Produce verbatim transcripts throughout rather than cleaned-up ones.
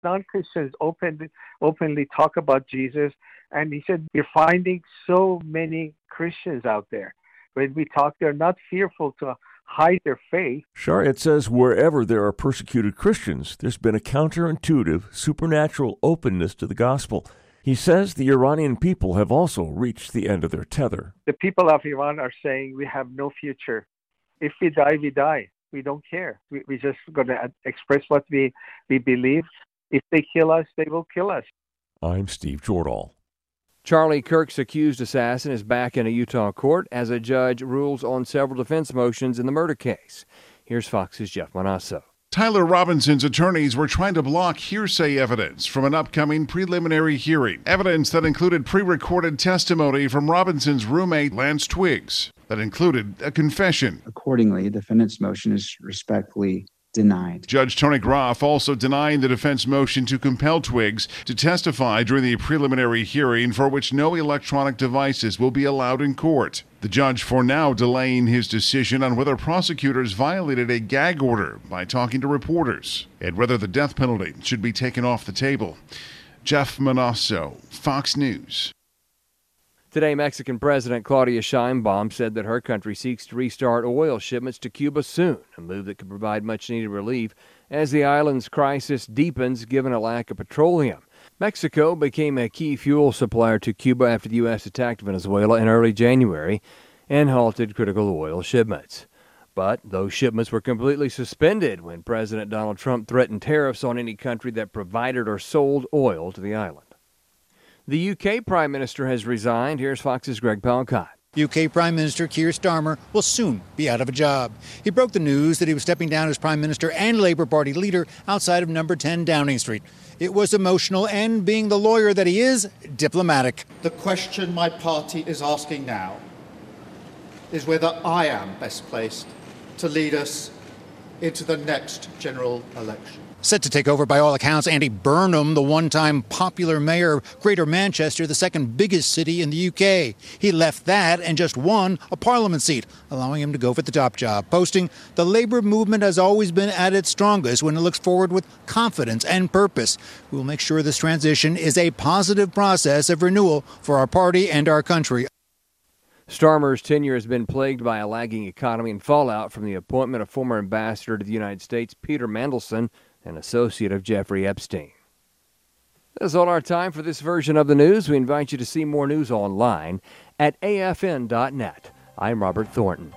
non-Christians openly, openly talk about Jesus. And he said, you're finding so many Christians out there. When we talk, they're not fearful to hide their faith. Sharyat says wherever there are persecuted Christians, there's been a counterintuitive, supernatural openness to the gospel. He says the Iranian people have also reached the end of their tether. The people of Iran are saying we have no future. If we die, we die. We don't care. We, we just going to express what we, we believe. If they kill us, they will kill us. I'm Steve Jordahl. Charlie Kirk's accused assassin is back in a Utah court as a judge rules on several defense motions in the murder case. Here's Fox's Jeff Manasso. Tyler Robinson's attorneys were trying to block hearsay evidence from an upcoming preliminary hearing. Evidence that included pre-recorded testimony from Robinson's roommate, Lance Twiggs, that included a confession. Accordingly, the defendant's motion is respectfully denied. Judge Tony Groff also denying the defense motion to compel Twiggs to testify during the preliminary hearing for which no electronic devices will be allowed in court. The judge for now delaying his decision on whether prosecutors violated a gag order by talking to reporters and whether the death penalty should be taken off the table. Jeff Manasso, Fox News. Today, Mexican President Claudia Sheinbaum said that her country seeks to restart oil shipments to Cuba soon, a move that could provide much-needed relief as the island's crisis deepens given a lack of petroleum. Mexico became a key fuel supplier to Cuba after the U S attacked Venezuela in early January and halted critical oil shipments. But those shipments were completely suspended when President Donald Trump threatened tariffs on any country that provided or sold oil to the island. The U K Prime Minister has resigned. Here's Fox's Greg Palcott. U K Prime Minister Keir Starmer will soon be out of a job. He broke the news that he was stepping down as Prime Minister and Labour Party leader outside of number ten Downing Street. It was emotional and, being the lawyer that he is, diplomatic. The question my party is asking now is whether I am best placed to lead us into the next general election. Set to take over, by all accounts, Andy Burnham, the one-time popular mayor of Greater Manchester, the second biggest city in the U K. He left that and just won a parliament seat, allowing him to go for the top job, posting, "The Labour movement has always been at its strongest when it looks forward with confidence and purpose. We will make sure this transition is a positive process of renewal for our party and our country." Starmer's tenure has been plagued by a lagging economy and fallout from the appointment of former ambassador to the United States, Peter Mandelson, an associate of Jeffrey Epstein. That's all our time for this version of the news. We invite you to see more news online at A F N dot net. I'm Robert Thornton.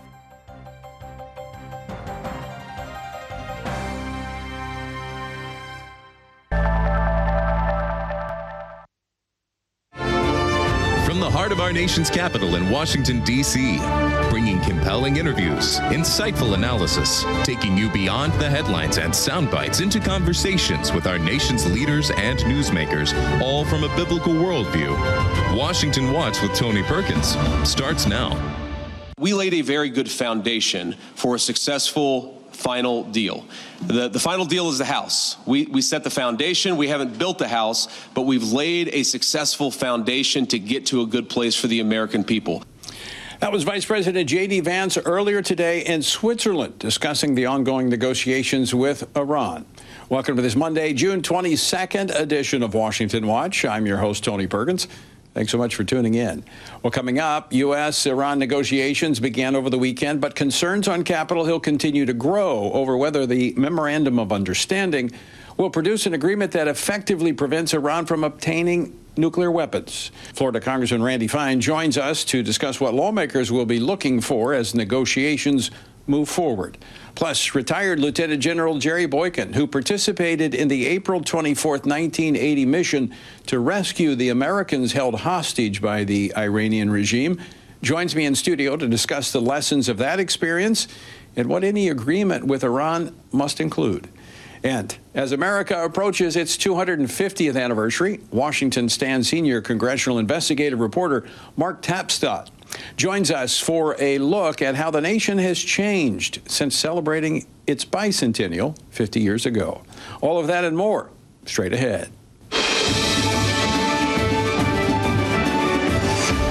From the heart of our nation's capital in Washington, D C, bringing compelling interviews, insightful analysis, taking you beyond the headlines and sound bites into conversations with our nation's leaders and newsmakers, all from a biblical worldview. Washington Watch with Tony Perkins starts now. We laid a very good foundation for a successful final deal. The, the final deal is the house. We, we set the foundation. We haven't built the house, but we've laid a successful foundation to get to a good place for the American people. That was Vice President J D Vance earlier today in Switzerland discussing the ongoing negotiations with Iran. Welcome to this Monday, June twenty-second edition of Washington Watch. I'm your host, Tony Perkins. Thanks so much for tuning in. Well, coming up, U S Iran negotiations began over the weekend, but concerns on Capitol Hill continue to grow over whether the Memorandum of Understanding will produce an agreement that effectively prevents Iran from obtaining nuclear weapons. Florida Congressman Randy Fine joins us to discuss what lawmakers will be looking for as negotiations move forward. Plus, retired Lieutenant General Jerry Boykin, who participated in the April twenty-fourth, nineteen eighty mission to rescue the Americans held hostage by the Iranian regime, joins me in studio to discuss the lessons of that experience and what any agreement with Iran must include. And as America approaches its two hundred fiftieth anniversary, Washington Stand senior congressional investigative reporter Mark Tapstott joins us for a look at how the nation has changed since celebrating its bicentennial fifty years ago. All of that and more straight ahead.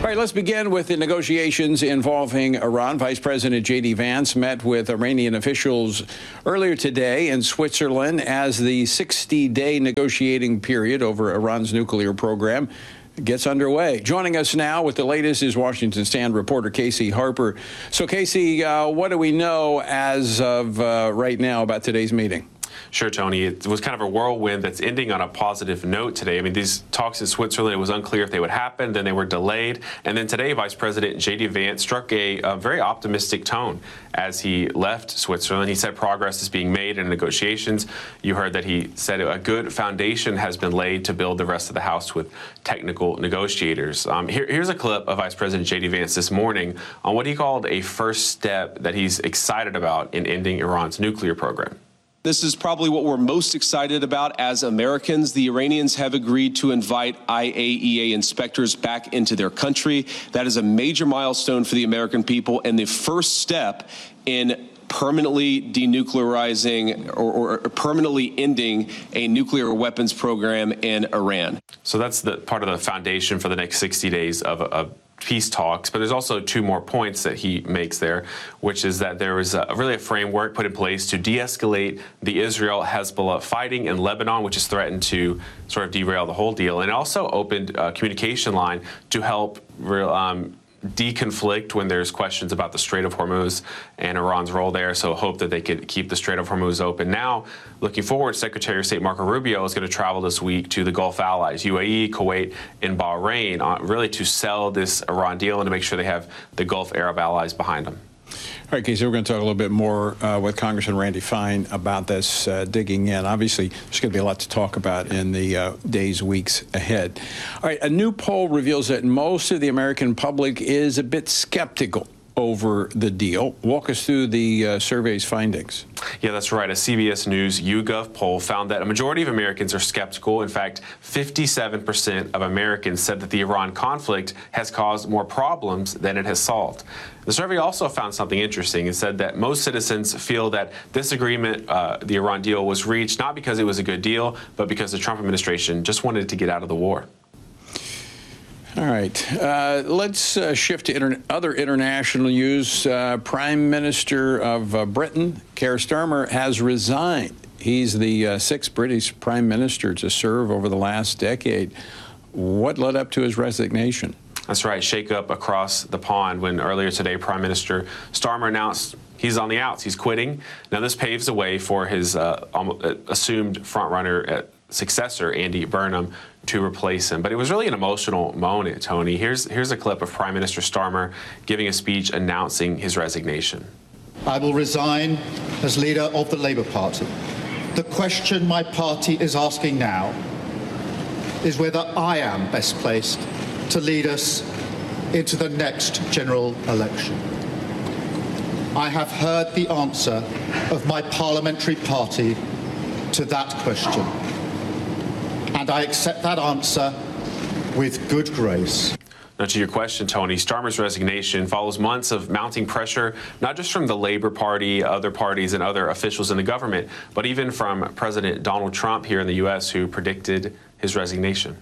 right, let's begin with the negotiations involving Iran. Vice President J D Vance met with Iranian officials earlier today in Switzerland as the sixty-day negotiating period over Iran's nuclear program gets underway. Joining us now with the latest is Washington Stand reporter Casey Harper. So, Casey, uh, what do we know as of uh, right now about today's meeting? Sure, Tony. It was kind of a whirlwind that's ending on a positive note today. I mean, these talks in Switzerland, it was unclear if they would happen, then they were delayed. And then today, Vice President J D Vance struck a, a very optimistic tone as he left Switzerland. He said progress is being made in negotiations. You heard that he said a good foundation has been laid to build the rest of the House with technical negotiators. Um, here, here's a clip of Vice President J D Vance this morning on what he called a first step that he's excited about in ending Iran's nuclear program. This is probably what we're most excited about as Americans. The Iranians have agreed to invite I A E A inspectors back into their country. That is a major milestone for the American people and the first step in permanently denuclearizing or, or permanently ending a nuclear weapons program in Iran. So that's the part of the foundation for the next sixty days of, of peace talks. But there's also two more points that he makes there, which is that there was a, really a framework put in place to de-escalate the Israel-Hezbollah fighting in Lebanon, which has threatened to sort of derail the whole deal. And it also opened a communication line to help real, um, deconflict when there's questions about the Strait of Hormuz and Iran's role there. So hope that they could keep the Strait of Hormuz open. Now, looking forward, Secretary of State Marco Rubio is going to travel this week to the Gulf allies, U A E, Kuwait, and Bahrain, uh, really to sell this Iran deal and to make sure they have the Gulf Arab allies behind them. All right, Casey, we're going to talk a little bit more uh, with Congressman Randy Fine about this, uh, digging in. Obviously, there's going to be a lot to talk about in the uh, days, weeks ahead. All right, a new poll reveals that most of the American public is a bit skeptical over the deal. Walk us through the uh, survey's findings. Yeah, that's right. A C B S News YouGov poll found that a majority of Americans are skeptical. In fact, fifty-seven percent of Americans said that the Iran conflict has caused more problems than it has solved. The survey also found something interesting. It said that most citizens feel that this agreement, uh, the Iran deal, was reached not because it was a good deal, but because the Trump administration just wanted to get out of the war. All right. Uh, let's uh, shift to inter other international news. Uh, Prime Minister of uh, Britain, Keir Starmer, has resigned. He's the uh, sixth British Prime Minister to serve over the last decade. What led up to his resignation? That's right. Shake up across the pond when earlier today Prime Minister Starmer announced he's on the outs. He's quitting. Now, this paves the way for his uh, assumed frontrunner uh, successor, Andy Burnham, to replace him. But it was really an emotional moment, Tony. Here's, here's a clip of Prime Minister Starmer giving a speech announcing his resignation. I will resign as leader of the Labour Party. The question my party is asking now is whether I am best placed to lead us into the next general election. I have heard the answer of my parliamentary party to that question, and I accept that answer with good grace. Now, to your question, Tony, Starmer's resignation follows months of mounting pressure, not just from the Labour Party, other parties, and other officials in the government, but even from President Donald Trump here in the U S, who predicted his resignation.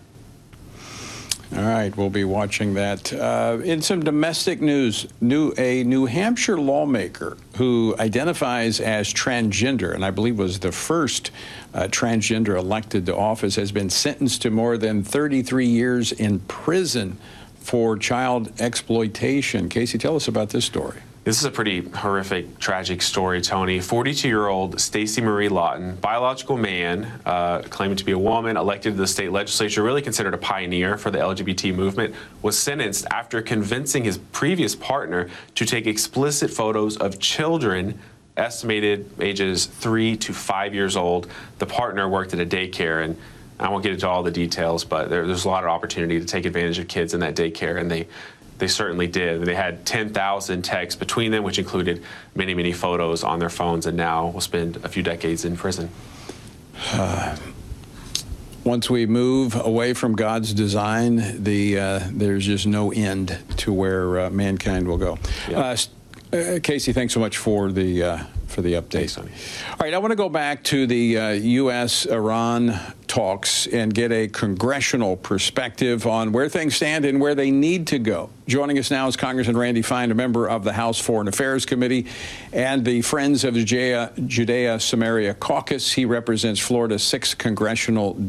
All right, we'll be watching that. Uh, in some domestic news, new, a New Hampshire lawmaker who identifies as transgender, and I believe was the first uh, transgender elected to office, has been sentenced to more than thirty-three years in prison for child exploitation. Casey, tell us about this story. This is a pretty horrific, tragic story, Tony. forty-two-year-old Stacey Marie Lawton, biological man, uh, claiming to be a woman, elected to the state legislature, really considered a pioneer for the L G B T movement, was sentenced after convincing his previous partner to take explicit photos of children estimated ages three to five years old. The partner worked at a daycare, and I won't get into all the details, but there, there's a lot of opportunity to take advantage of kids in that daycare, and they They certainly did. They had ten thousand texts between them, which included many, many photos on their phones, and now will spend a few decades in prison. Uh, once we move away from God's design, the uh, there's just no end to where uh, mankind will go. Yeah. Uh, uh, Casey, thanks so much for the uh, for the update. Thanks, Tony. All right, I want to go back to the uh, U S Iran talks and get a congressional perspective on where things stand and where they need to go. Joining us now is Congressman Randy Fine, a member of the House Foreign Affairs Committee and the Friends of Judea, Judea Samaria Caucus. He represents Florida's sixth congressional